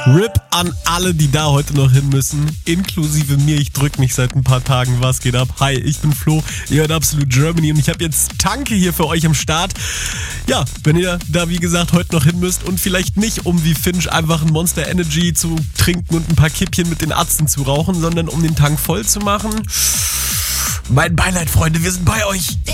RIP an alle, die da heute noch hin müssen, inklusive mir. Ich drück mich seit ein paar Tagen. Was geht ab? Hi, ich bin Flo, ihr hört Absolute Germany und ich habe jetzt Tanke hier für euch am Start. Ja, wenn ihr da wie gesagt heute noch hin müsst und vielleicht nicht, um wie Finch einfach ein Monster Energy zu trinken und ein paar Kippchen mit den Atzen zu rauchen, sondern um den Tank voll zu machen. Mein Beileid, Freunde, wir sind bei euch.